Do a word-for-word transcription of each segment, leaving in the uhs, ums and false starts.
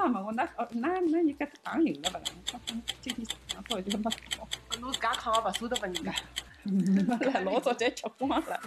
妈嘛，我那哦那那你搿糖有了勿啦？今天上早就没搞。 侬自家扛也勿舍得拨人家。 来，老早侪吃光了。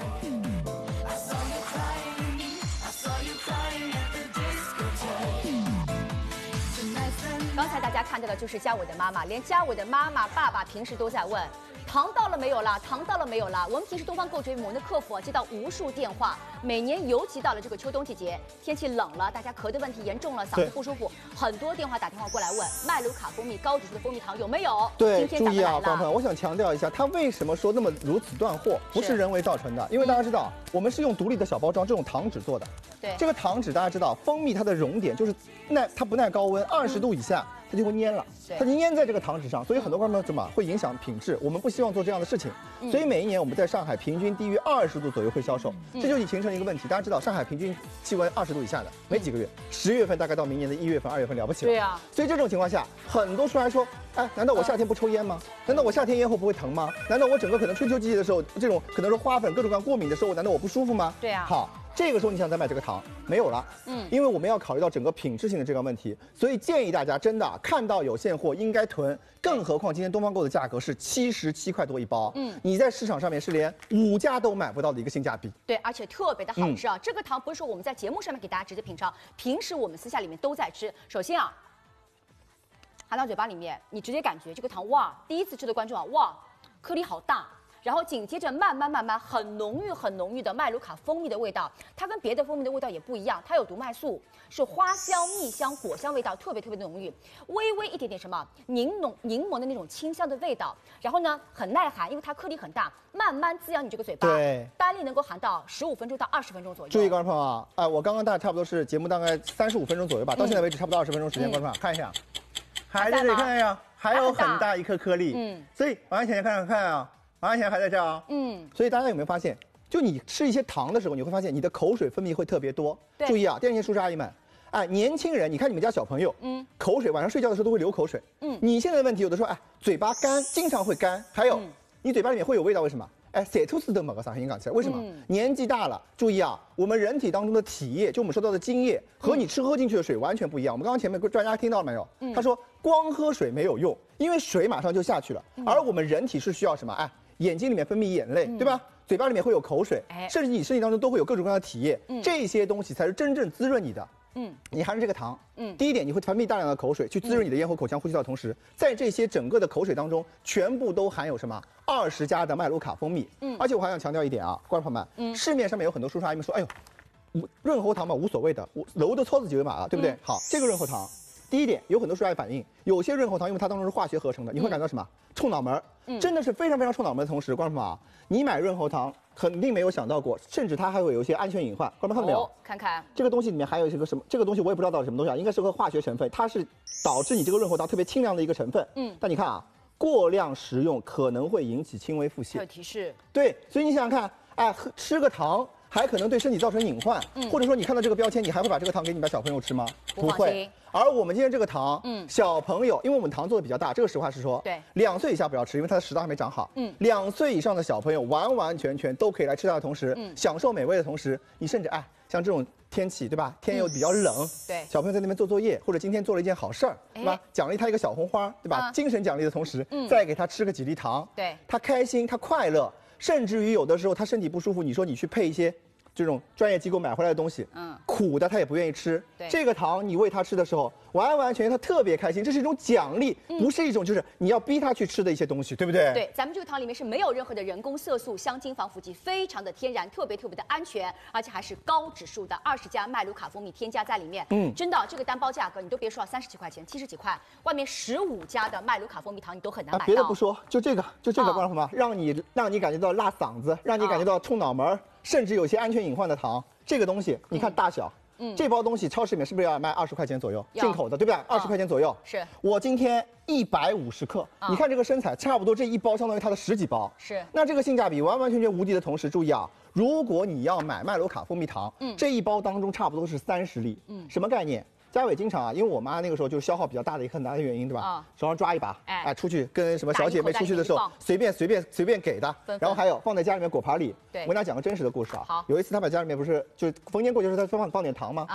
刚才大家看到的就是嘉伟的妈妈，连嘉伟的妈妈、爸爸平时都在问。糖到了没有啦？糖到了没有啦？我们平时东方购水母的客服啊接到无数电话，每年尤其到了这个秋冬季节，天气冷了，大家咳的问题严重了，嗓子不舒服，很多电话打电话过来问麦卢卡蜂蜜高指数的蜂蜜糖有没有？ 对， 今天咱们来了。 注意啊，朋友们，我想强调一下，它为什么说那么如此断货，不是人为造成的，因为大家知道，我们是用独立的小包装这种糖纸做的。 对， 这个糖纸大家知道，蜂蜜它的熔点就是耐，它不耐高温，二十度以下。它就会粘了，它就粘在这个糖纸上，所以很多观众怎么会影响品质？我们不希望做这样的事情，所以每一年我们在上海平均低于二十度左右会销售，这就形成一个问题。大家知道，上海平均气温二十度以下的没几个月，十月份大概到明年的一月份、二月份了不起了。 对呀， 所以这种情况下，很多出来说，哎，难道我夏天不抽烟吗？难道我夏天烟后不会疼吗？难道我整个可能春秋季节的时候，这种可能是花粉各种各样过敏的时候，难道我不舒服吗？ 对呀。 好。这个时候你想再买这个糖没有了，嗯，因为我们要考虑到整个品质性的这个问题，所以建议大家真的看到有现货应该囤，更何况今天东方购的价格是七十七块多一包，嗯，你在市场上面是连五家都买不到的一个性价比， 对，而且特别的好吃啊！嗯、这个糖不是说我们在节目上面给大家直接品尝，平时我们私下里面都在吃。首先啊，含到嘴巴里面，你直接感觉这个糖哇，第一次吃的观众啊，哇，颗粒好大。然后紧接着慢慢慢慢很浓郁很浓郁的麦卢卡蜂蜜的味道，它跟别的蜂蜜的味道也不一样，它有毒麦素，是花香、蜜香、果香味道，特别特别的浓郁，微微一点点什么柠檬柠檬的那种清香的味道，然后呢很耐寒，因为它颗粒很大，慢慢滋养你这个嘴巴， 对， 单粒能够含到十五分钟到二十分钟左右。 注意，观众朋友啊，哎，我刚刚大概差不多是节目大概三十五分钟左右吧，到现在为止差不多二十分钟时间，观众朋友看一下，还在这里看一下，还有很大一颗颗粒，嗯，所以王小姐看看看啊。王安贤还在这儿啊，嗯，所以大家有没有发现，就你吃一些糖的时候，你会发现你的口水分泌会特别多。注意啊，电视前叔叔阿姨们，哎，年轻人，你看你们家小朋友，嗯，口水晚上睡觉的时候都会流口水，嗯，你现在的问题有的时候哎，嘴巴干，经常会干，还有、嗯、你嘴巴里面会有味道，为什么？哎，塞吐司的某个啥音讲起来，为什么？嗯、年纪大了，注意啊，我们人体当中的体液，就我们说到的津液，和你吃喝进去的水完全不一样。我们刚刚前面专家听到了没有？嗯、他说光喝水没有用，因为水马上就下去了，嗯、而我们人体是需要什么？哎。眼睛里面分泌眼泪，嗯、对吧？嘴巴里面会有口水，哎、甚至你身体当中都会有各种各样的体液，嗯、这些东西才是真正滋润你的。嗯，你含着这个糖，嗯，第一点你会分泌大量的口水去滋润你的咽喉、口腔、呼吸道的同时，在这些整个的口水当中，全部都含有什么？二十加的麦卢卡蜂蜜。嗯，而且我还想强调一点啊，观众朋友们，嗯，市面上面有很多叔叔阿姨们说，哎呦，润喉糖嘛无所谓的，我楼的操子几维码啊，对不对？嗯、好，这个润喉糖。第一点，有很多叔叔阿姨反映，有些润喉糖因为它当中是化学合成的，你会感到什么？嗯、冲脑门，嗯、真的是非常非常冲脑门的同时，观众朋友啊，你买润喉糖肯定没有想到过，甚至它还会有一些安全隐患。观众看到没有？ 哦、看看这个东西里面还有一个什么？这个东西我也不知道到底什么东西啊，应该是个化学成分，它是导致你这个润喉糖特别清凉的一个成分。嗯，但你看啊，过量食用可能会引起轻微腹泻。 有提示。 对，所以你想想看，哎，喝吃个糖。还可能对身体造成隐患，嗯，或者说你看到这个标签，你还会把这个糖给你的小朋友吃吗？ 不会。 而我们今天这个糖，嗯，小朋友，因为我们糖做的比较大，这个实话实说， 对， 两岁以下不要吃，因为它的食道还没长好，嗯，两岁以上的小朋友完完全全都可以来吃它的同时，嗯，享受美味的同时，你甚至哎，像这种天气对吧？天又比较冷，嗯、 对， 小朋友在那边做作业，或者今天做了一件好事儿，对吧？奖励他一个小红花，对吧？啊、精神奖励的同时，嗯，再给他吃个几粒糖， 对， 他开心，他快乐，甚至于有的时候他身体不舒服，你说你去配一些。这种专业机构买回来的东西，嗯，苦的他也不愿意吃。对，这个糖你喂他吃的时候，完完全全他特别开心，这是一种奖励，嗯、不是一种就是你要逼他去吃的一些东西，对不对？ 对，咱们这个糖里面是没有任何的人工色素、香精、防腐剂，非常的天然，特别特别的安全，而且还是高指数的二十加麦卢卡蜂蜜添加在里面。嗯，真的，这个单包价格你都别说三十几块钱、七十几块，外面十五加的麦卢卡蜂蜜糖你都很难买到。啊、 别的不说，就这个，就这个，观众朋友们，让你让你感觉到辣嗓子，让你感觉到冲脑门。啊甚至有些安全隐患的糖，这个东西你看大小，嗯，这包东西超市里面是不是要卖二十块钱左右？进口的对不对？二十块钱左右。 是我今天一百五十克，你看这个身材，差不多这一包相当于它的十几包。 是， 那这个性价比完完全全无敌的同时，注意啊，如果你要买麦卢卡蜂蜜糖，嗯，这一包当中差不多是三十粒，嗯，什么概念？嘉伟经常啊，因为我妈那个时候就是消耗比较大的一个很大的原因，对吧？啊、手上抓一把，哎，哎，出去跟什么小姐妹出去的时候，随便随便随便给的，然后还有放在家里面果盘里。对，我跟大家讲个真实的故事啊。好，有一次她把家里面不是就逢年过节时候她放放点糖吗？啊，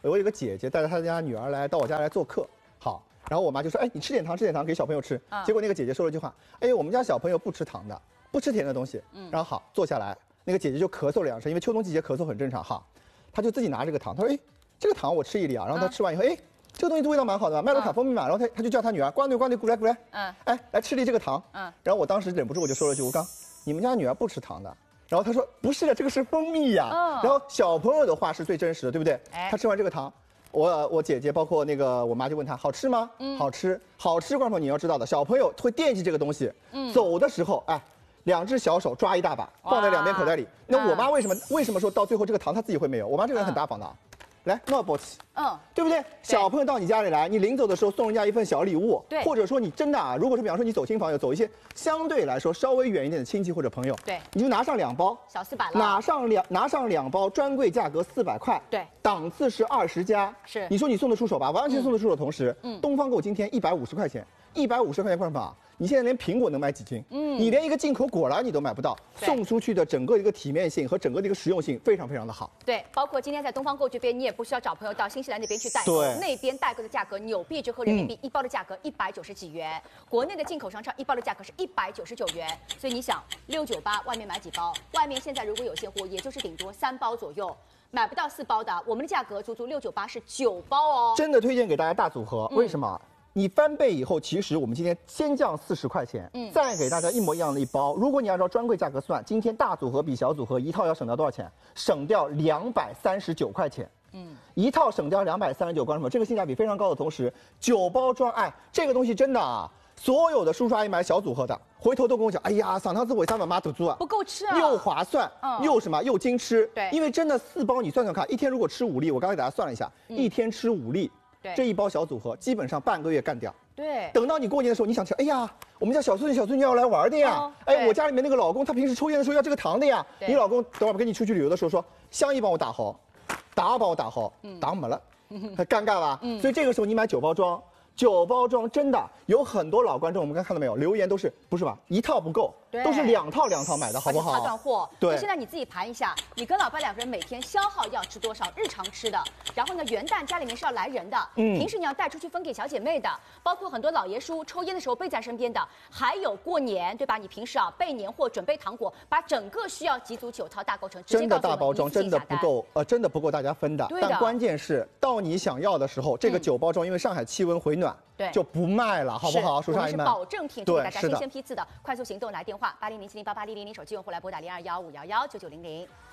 我有一个姐姐带着她家女儿来到我家来做客，好，然后我妈就说，哎，你吃点糖，吃点糖给小朋友吃。 啊、 结果那个姐姐说了一句话，哎，我们家小朋友不吃糖的，不吃甜的东西。嗯，然后好坐下来，那个姐姐就咳嗽了两声，因为秋冬季节咳嗽很正常哈，她就自己拿这个糖，她说，哎，这个糖我吃一粒啊，然后她吃完以后，哎、啊。这个东西味道蛮好的，麦洛卡蜂蜜嘛，然后他他就叫他女儿，乖女乖女，过来过来，嗯，哎，来吃粒这个糖，嗯，然后我当时忍不住我就说了句，我刚，你们家女儿不吃糖的，然后他说不是的，这个是蜂蜜呀，嗯，然后小朋友的话是最真实的，对不对？哎，他吃完这个糖，我我姐姐包括那个我妈就问他好吃吗？嗯，好吃，好吃，观众你要知道的，小朋友会惦记这个东西，嗯，走的时候，哎。两只小手抓一大把，放在两边口袋里。那我妈为什么为什么说到最后这个糖她自己会没有？我妈这个人很大方的啊。来，那不起，嗯，对不对？小朋友到你家里来，你临走的时候送人家一份小礼物，对，或者说你真的啊，如果说比方说你走亲访友，走一些相对来说稍微远一点的亲戚或者朋友，对，你就拿上两包， 小四百了， 拿上两拿上两包，专柜价格四百块，对，档次是二十加，是，你说你送得出手吧？完全送得出手的同时，嗯，东方购今天一百五十块钱，一百五十块钱，观众朋友，你现在连苹果能买几斤？嗯，你连一个进口果篮你都买不到，送出去的整个一个体面性和整个的一个实用性非常非常的好。 对，包括今天在东方购这边，你也不需要找朋友到新西兰那边去代购，那边代购的价格纽币折合人民币一包的价格一百九十几元，国内的进口商超一包的价格是一百九十九元，所以你想六九八外面买几包？外面现在如果有现货，也就是顶多三包左右。买不到四包的，我们的价格足足六九八是九包哦。 真的推荐给大家大组合，为什么？你翻倍以后，其实我们今天先降四十块钱，嗯，再给大家一模一样的一包。如果你按照专柜价格算，今天大组合比小组合一套要省掉多少钱？省掉两百三十九块钱。嗯，一套省掉两百三十九，观众朋友，这个性价比非常高的同时，九包装，哎，这个东西真的啊。所有的叔叔阿姨买小组合的，回头都跟我讲，哎呀，上趟子为啥妈妈都做啊？ 不够吃啊！ 又划算，嗯，又什么又精吃。对，因为真的四包你算算看，一天如果吃五粒，我刚才给大家算了一下，嗯、一天吃五粒，对，这一包小组合基本上半个月干掉。对，等到你过年的时候，你想吃，哎呀，我们家小孙子小孙女要来玩的呀，哦、哎，我家里面那个老公他平时抽烟的时候要这个糖的呀，你老公等会儿跟你出去旅游的时候说，香烟帮我打好，打帮我打好，嗯、打没了，很尴尬吧？嗯，所以这个时候你买九包装。九包装真的有很多老观众，我们刚看到没有？留言都是不是吧？一套不够，都是两套两套买的，好不好？ 大断货。对。那现在你自己盘一下，你跟老爸两个人每天消耗要吃多少？日常吃的，然后呢，元旦家里面是要来人的，嗯，平时你要带出去分给小姐妹的，包括很多老爷叔抽烟的时候背在身边的，还有过年对吧？你平时啊备年货、准备糖果，把整个需要几组九套大购成， 真的大包装真的不够，呃，真的不够大家分的。但关键是到你想要的时候，这个九包装因为上海气温回暖。对，就不卖了，好不好？叔叔阿姨们， 是保证品，给大家新鲜批次的，快速行动来电话八零零七零八八零零零，手机用户来拨打零二幺五幺幺九九零零。